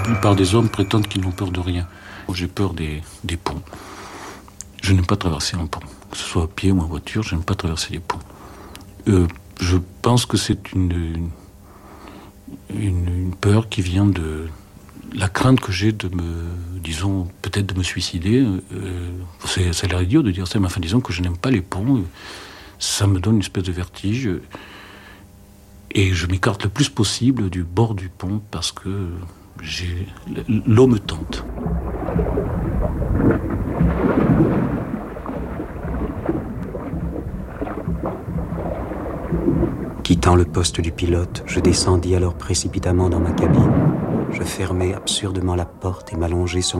plupart des hommes prétendent qu'ils n'ont peur de rien. J'ai peur des ponts. Je n'aime pas traverser un pont. Que ce soit à pied ou en voiture, je n'aime pas traverser les ponts. Je pense que c'est une peur qui vient de la crainte que j'ai de peut-être de me suicider. Ça a l'air idiot de dire ça, mais enfin, disons que je n'aime pas les ponts. Ça me donne une espèce de vertige. Et je m'écarte le plus possible du bord du pont parce que l'eau me tente. Quittant le poste du pilote, je descendis alors précipitamment dans ma cabine. Je fermai absurdement la porte et m'allongeai sur